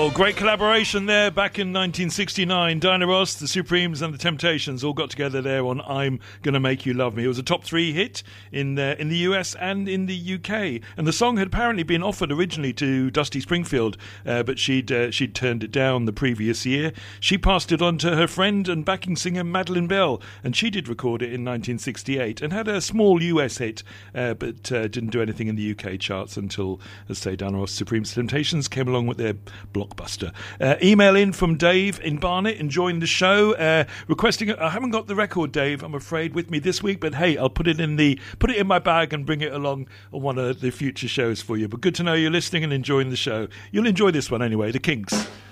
Oh, great collaboration there back in 1969. Diana Ross, the Supremes and the Temptations all got together there on I'm Gonna Make You Love Me. It was a top 3 hit in the US and in the UK. And the song had apparently been offered originally to Dusty Springfield, but she'd turned it down the previous year. She passed it on to her friend and backing singer Madeleine Bell, and she did record it in 1968 and had a small US hit, but didn't do anything in the UK charts until, as say, Diana Ross, Supremes, Temptations came along with their blockbuster. Email in from Dave in Barnet enjoying the show, requesting I haven't got the record, Dave, I'm afraid, with me this week, but hey, I'll put it in my bag and bring it along on one of the future shows for you. But good to know you're listening and enjoying the show. You'll enjoy this one anyway, The Kinks.